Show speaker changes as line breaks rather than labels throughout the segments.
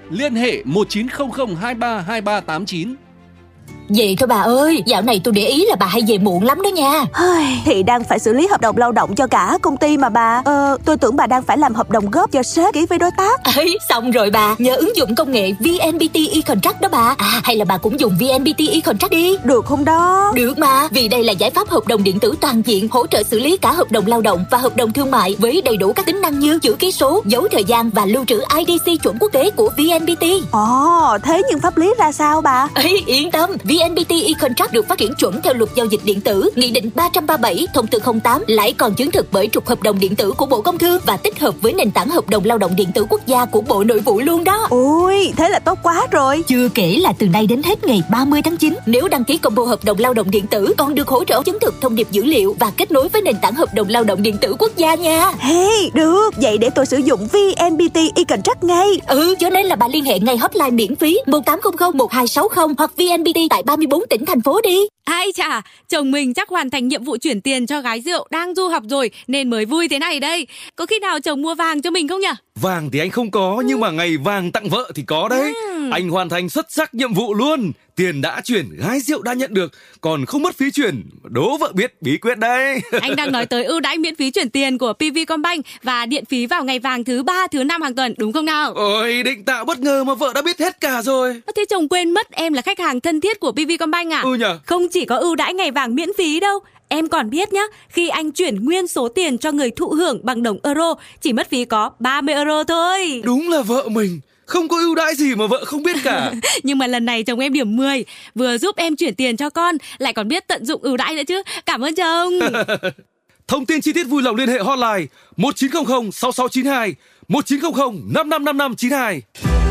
Liên hệ 1900 23 2389.
Vậy thôi bà ơi, dạo này tôi để ý là bà hay về muộn lắm đó nha.
Thì đang phải xử lý hợp đồng lao động cho cả công ty mà bà. Tôi tưởng bà đang phải làm hợp đồng góp cho sếp ký với đối tác.
Ấy, xong rồi bà, nhờ ứng dụng công nghệ VNPT e-contract đó bà. Hay là bà cũng dùng VNPT e-contract đi.
Được không đó?
Được mà, vì đây là giải pháp hợp đồng điện tử toàn diện, hỗ trợ xử lý cả hợp đồng lao động và hợp đồng thương mại với đầy đủ các tính năng như chữ ký số, dấu thời gian và lưu trữ IDC chuẩn quốc tế của VNPT.
Thế nhưng pháp lý ra sao bà?
Ấy, yên tâm, VNPT e-contract được phát triển chuẩn theo luật giao dịch điện tử, Nghị định 337, Thông tư 08, lại còn chứng thực bởi trục hợp đồng điện tử của Bộ Công Thương và tích hợp với nền tảng hợp đồng lao động điện tử quốc gia của Bộ Nội vụ luôn đó.
Ôi, thế là tốt quá rồi.
Chưa kể là từ nay đến hết ngày 30 tháng 9, nếu đăng ký combo hợp đồng lao động điện tử còn được hỗ trợ chứng thực thông điệp dữ liệu và kết nối với nền tảng hợp đồng lao động điện tử quốc gia nha.
Được, vậy để tôi sử dụng VNPT e-contract ngay.
Cho nên là bà liên hệ ngay hotline miễn phí 1800 1260 hoặc VNPT tại 34 tỉnh thành phố đi.
Ai chà, chồng mình chắc hoàn thành nhiệm vụ chuyển tiền cho gái rượu đang du học rồi nên mới vui thế này đây. Có khi nào chồng mua vàng cho mình không nhỉ?
Vàng thì anh không có, nhưng mà ngày vàng tặng vợ thì có đấy. Anh hoàn thành xuất sắc nhiệm vụ luôn. Tiền đã chuyển, gái rượu đã nhận được, còn không mất phí chuyển. Đố vợ biết bí quyết đấy.
Anh đang nói tới ưu đãi miễn phí chuyển tiền của PVcombank và điện phí vào ngày vàng thứ 3, thứ 5 hàng tuần, đúng không nào?
Ôi, định tạo bất ngờ mà vợ đã biết hết cả rồi.
Thế chồng quên mất em là khách hàng thân thiết của PVcombank à?
Nhờ.
Không chỉ có ưu đãi ngày vàng miễn phí đâu. Em còn biết nhá, khi anh chuyển nguyên số tiền cho người thụ hưởng bằng đồng euro, chỉ mất phí có 30 euro thôi.
Đúng là vợ mình, không có ưu đãi gì mà vợ không biết cả.
Nhưng mà lần này chồng em điểm 10, vừa giúp em chuyển tiền cho con, lại còn biết tận dụng ưu đãi nữa chứ. Cảm ơn chồng.
Thông tin chi tiết vui lòng liên hệ hotline 1900 6692 1900 555592.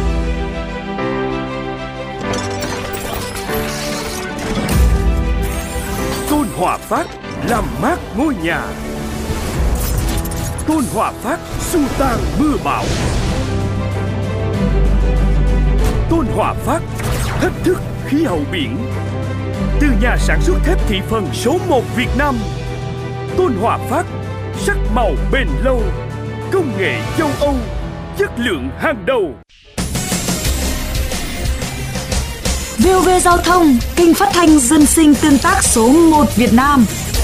Tôn Hòa Phát làm mát ngôi nhà. Tôn Hòa Phát xua tan mưa bão. Tôn Hòa Phát thách thức khí hậu biển. Từ nhà sản xuất thép thị phần số 1 Việt Nam, Tôn Hòa Phát sắc màu bền lâu, công nghệ châu Âu, chất lượng hàng đầu.
VOV Giao thông, kênh phát thanh dân sinh tương tác số 1 Việt Nam.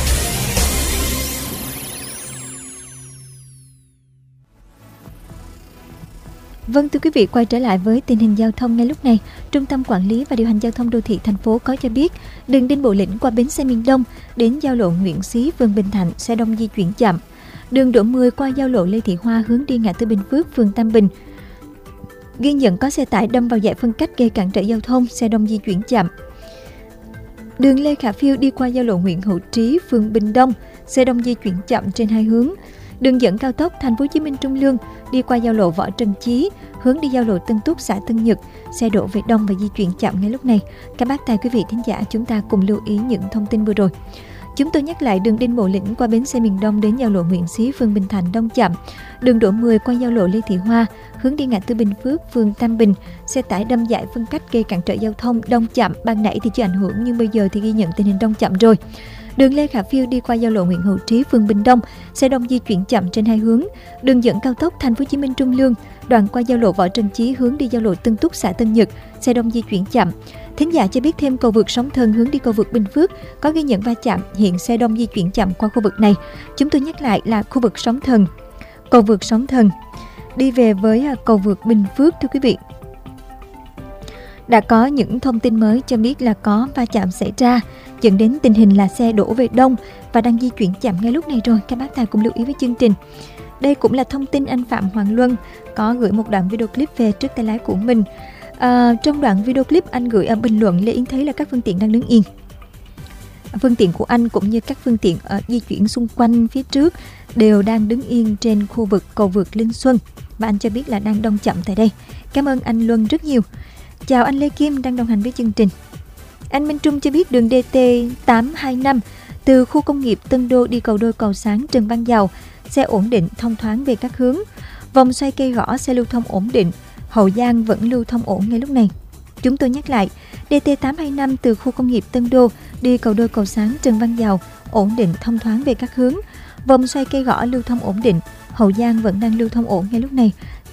Vâng, thưa quý vị, quay trở lại với tình hình giao thông ngay lúc này. Trung tâm Quản lý và Điều hành Giao thông Đô thị thành phố có cho biết, đường Đinh Bộ Lĩnh qua bến xe miền Đông đến giao lộ Nguyễn Xí, phường Bình Thạnh, xe đông di chuyển chậm. Đường Đỗ Mười qua giao lộ Lê Thị Hoa hướng đi ngã tư Bình Phước, phường Tam Bình, ghi nhận có xe tải đâm vào dải phân cách gây cản trở giao thông, xe đông di chuyển chậm. Đường Lê Khả Phiêu đi qua giao lộ Nguyễn Hữu Trí, phường Bình Đông, xe đông di chuyển chậm trên hai hướng. Đường dẫn cao tốc Thành phố Hồ Chí Minh Trung Lương đi qua giao lộ Võ Trần Chí, hướng đi giao lộ Tân Túc, xã Tân Nhật, xe đổ về đông và di chuyển chậm ngay lúc này. Các bác tài quý vị thính giả, chúng ta cùng lưu ý những thông tin vừa rồi. Chúng tôi nhắc lại, đường Đinh Bộ Lĩnh qua bến xe miền Đông đến giao lộ Nguyễn Xí, phường Bình Thạnh đông chậm. Đường Đỗ Mười qua giao lộ Lê Thị Hoa hướng đi ngã tư Bình Phước, phường Tam Bình, xe tải đâm dải phân cách gây cản trở giao thông đông chậm. Ban nãy thì chưa ảnh hưởng nhưng bây giờ thì ghi nhận tình hình đông chậm rồi. Đường Lê Khả Phiêu đi qua giao lộ Nguyễn Hữu Trí, phường Bình Đông, xe đông di chuyển chậm trên hai hướng. Đường dẫn cao tốc Thành phố Hồ Chí Minh Trung Lương đoạn qua giao lộ Võ Trần Chí hướng đi giao lộ Tân Túc, xã Tân Nhật, xe đông di chuyển chậm. Thính giả cho biết thêm cầu vượt Sóng Thần hướng đi cầu vượt Bình Phước có ghi nhận va chạm, hiện xe đông di chuyển chậm qua khu vực này. Chúng tôi nhắc lại là khu vực Sóng Thần, cầu vượt Sóng Thần đi về với cầu vượt Bình Phước. Thưa quý vị, đã có những thông tin mới cho biết là có va chạm xảy ra dẫn đến tình hình là xe đổ về đông và đang di chuyển chậm ngay lúc này rồi. Các bác tài cùng lưu ý với chương trình. Đây cũng là thông tin anh Phạm Hoàng Luân có gửi một đoạn video clip về trước tay lái của mình. Trong đoạn video clip anh gửi ở bình luận, Lê Yến thấy là các phương tiện đang đứng yên. Phương tiện của anh cũng như các phương tiện di chuyển xung quanh phía trước đều đang đứng yên trên khu vực cầu vượt Linh Xuân và anh cho biết là đang đông chậm tại đây. Cảm ơn anh Luân rất nhiều. Chào anh Lê Kim đang đồng hành với chương trình. Anh Minh Trung cho biết đường DT825 từ khu công nghiệp Tân Đô đi cầu Đôi Cầu Sáng Trần Văn Dào, xe ổn định thông thoáng về các hướng. Vòng xoay Cây Gõ xe lưu thông ổn định, Hậu Giang vẫn lưu thông ổn ngay lúc này. Chúng tôi nhắc lại, DT825 từ khu công nghiệp Tân Đô đi cầu Đôi Cầu Sáng Trần Văn Dào ổn định thông thoáng về các hướng. Vòng xoay Cây Gõ lưu thông ổn định, Hậu Giang vẫn đang lưu thông ổn ngay lúc này.